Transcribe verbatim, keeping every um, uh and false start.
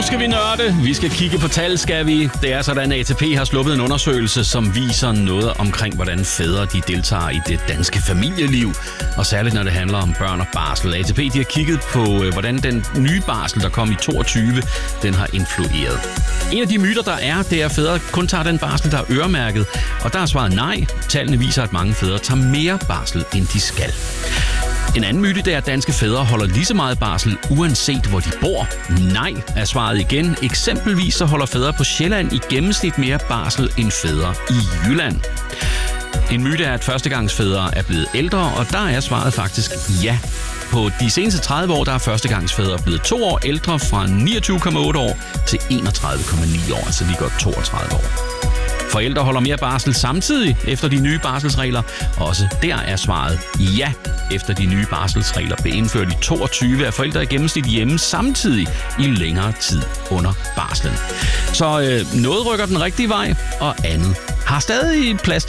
skal vi nørde. Vi skal kigge på tal, skal vi. Det er sådan, at A T P har sluppet en undersøgelse, som viser noget omkring, hvordan fædre de deltager i det danske familieliv. Og særligt, når det handler om børn og barsel. A T P de har kigget på, hvordan den nye barsel, der kom i toogtyve, den har influeret. En af de myter, der er, det er, at fædre kun tager den barsel, der er øremærket. Og der er svaret nej. Tallene viser, at mange fædre tager mere barsel, end de skal. En anden myte, det er, at danske fædre holder lige så meget barsel, uanset hvor de bor. Nej, er svaret igen. Eksempelvis så holder fædre på Sjælland i gennemsnit mere barsel end fædre i Jylland. En myte er, at førstegangsfædre er blevet ældre, og der er svaret faktisk ja. På de seneste tredive år, der er førstegangsfædre blevet to år ældre, fra niogtyve komma otte år til enogtredive komma ni år, altså lige godt toogtredive år. Forældre holder mere barsel samtidig efter de nye barselsregler. Også der er svaret ja. Efter de nye barselsregler blev indført i toogtyve, er forældre i gennemsnit hjemme samtidig i længere tid under barslen. Så øh, noget rykker den rigtige vej, og andet har stadig plads